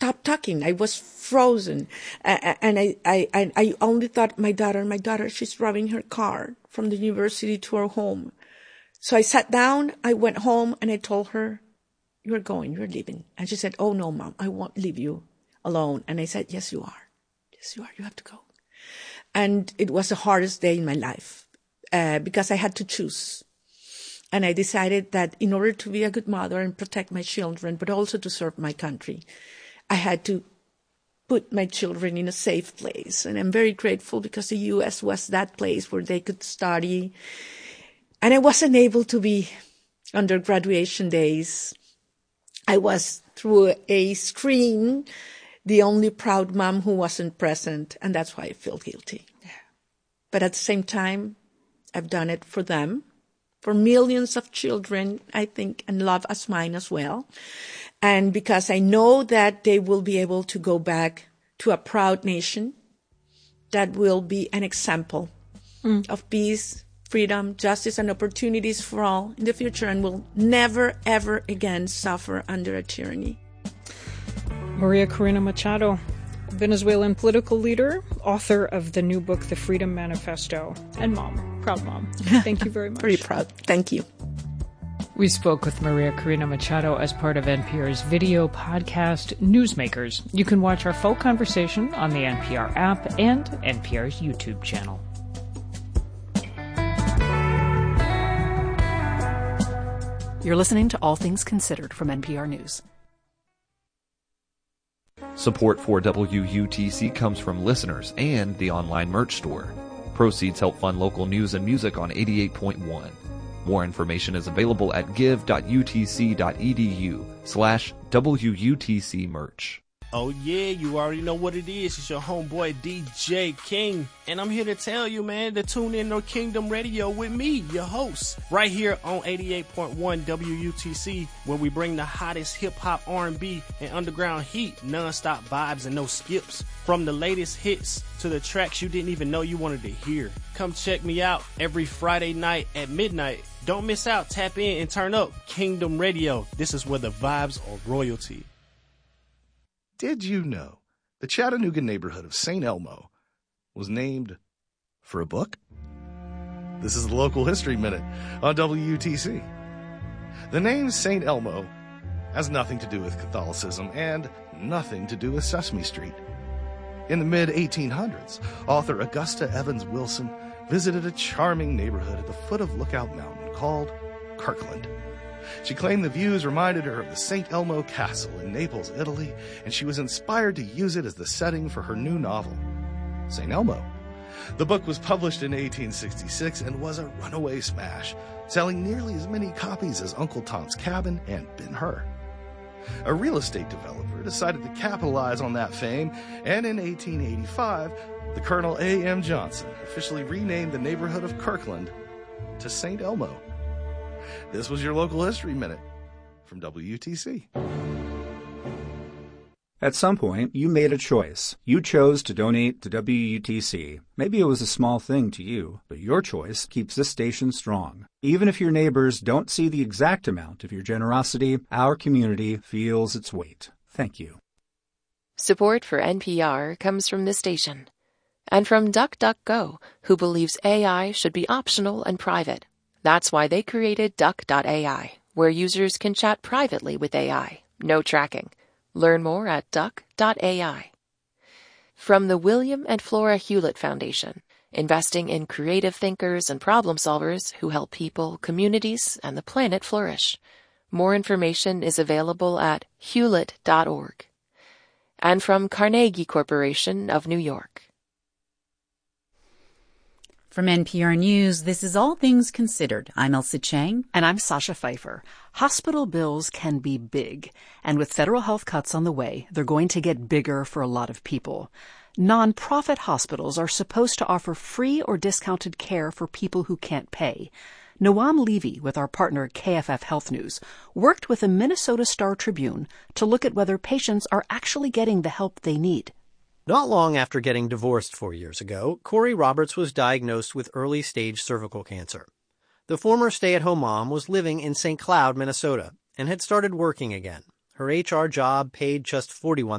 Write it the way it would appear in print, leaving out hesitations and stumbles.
stop talking. I was frozen. And I only thought, my daughter, she's driving her car from the university to our home. So I sat down, I went home, and I told her, you're leaving. And she said, oh, no, Mom, I won't leave you alone. And I said, yes, you are. Yes, you are. You have to go. And it was the hardest day in my life because I had to choose. And I decided that in order to be a good mother and protect my children, but also to serve my country, I had to put my children in a safe place. And I'm very grateful because the U.S. was that place where they could study. And I wasn't able to be on their graduation days. I was, through a screen, the only proud mom who wasn't present. And that's why I feel guilty. Yeah. But at the same time, I've done it for them, for millions of children, I think, and love as mine as well. And because I know that they will be able to go back to a proud nation that will be an example of peace, freedom, justice, and opportunities for all in the future, and will never, ever again suffer under a tyranny. Maria Corina Machado, Venezuelan political leader, author of the new book, The Freedom Manifesto, and mom, proud mom. Thank you very much. Very proud. Thank you. We spoke with Maria Corina Machado as part of NPR's video podcast, Newsmakers. You can watch our full conversation on the NPR app and NPR's YouTube channel. You're listening to All Things Considered from NPR News. Support for WUTC comes from listeners and the online merch store. Proceeds help fund local news and music on 88.1. More information is available at give.utc.edu/WUTC merch. Oh yeah, you already know what it is. It's your homeboy DJ King. And I'm here to tell you, man, to tune in to Kingdom Radio with me, your host, right here on 88.1 WUTC, where we bring the hottest hip-hop, R&B, and underground heat, non-stop vibes and no skips. From the latest hits to the tracks you didn't even know you wanted to hear. Come check me out every Friday night at midnight. Don't miss out. Tap in and turn up. Kingdom Radio. This is where the vibes are royalty. Did you know the Chattanooga neighborhood of St. Elmo was named for a book? This is the Local History Minute on WUTC. The name St. Elmo has nothing to do with Catholicism and nothing to do with Sesame Street. In the mid-1800s, author Augusta Evans Wilson visited a charming neighborhood at the foot of Lookout Mountain called Kirkland. She claimed the views reminded her of the St. Elmo Castle in Naples, Italy, and she was inspired to use it as the setting for her new novel, St. Elmo. The book was published in 1866 and was a runaway smash, selling nearly as many copies as Uncle Tom's Cabin and Ben-Hur. A real estate developer decided to capitalize on that fame, and in 1885, the Colonel A.M. Johnson officially renamed the neighborhood of Kirkland to St. Elmo. This was your Local History Minute from WUTC. At some point, you made a choice. You chose to donate to WUTC. Maybe it was a small thing to you, but your choice keeps this station strong. Even if your neighbors don't see the exact amount of your generosity, our community feels its weight. Thank you. Support for NPR comes from this station and from DuckDuckGo, who believes AI should be optional and private. That's why they created Duck.ai, where users can chat privately with AI. No tracking. Learn more at Duck.ai. From the William and Flora Hewlett Foundation, investing in creative thinkers and problem solvers who help people, communities, and the planet flourish. More information is available at hewlett.org. And from Carnegie Corporation of New York. From NPR News, this is All Things Considered. I'm Elsa Chang. And I'm Sasha Pfeiffer. Hospital bills can be big. And with federal health cuts on the way, they're going to get bigger for a lot of people. Nonprofit hospitals are supposed to offer free or discounted care for people who can't pay. Noam Levy, with our partner KFF Health News, worked with the Minnesota Star-Tribune to look at whether patients are actually getting the help they need. Not long after getting divorced 4 years ago, Corey Roberts was diagnosed with early-stage cervical cancer. The former stay-at-home mom was living in St. Cloud, Minnesota, and had started working again. Her HR job paid just $41,000.